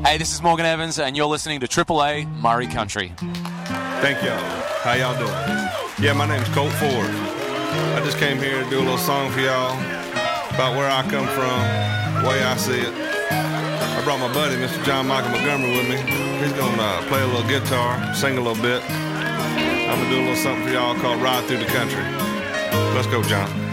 Hey, this is Morgan Evans, and you're listening to AAA Murray Country. Thank y'all. How y'all doing? Yeah, my name's Colt Ford. I just came here to do a little song for y'all about where I come from, the way I see it. I brought my buddy, Mr. John Michael Montgomery, with me. He's going to play a little guitar, sing a little bit. I'm going to do a little something for y'all called Ride Through the Country. Let's go, John.